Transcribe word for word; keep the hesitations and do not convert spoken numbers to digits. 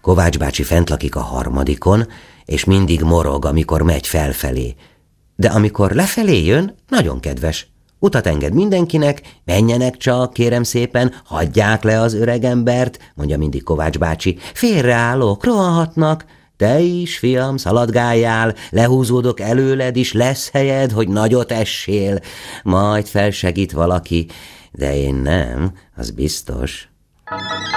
Kovács bácsi fent lakik a harmadikon, és mindig morog, amikor megy felfelé. De amikor lefelé jön, nagyon kedves. Utat enged mindenkinek, menjenek csak, kérem szépen, hagyják le az öregembert, mondja mindig Kovács bácsi. Félreállok, rohanhatnak. Te is, fiam, szaladgáljál, lehúzódok előled is, lesz helyed, hogy nagyot essél. Majd felsegít valaki, de én nem, az biztos.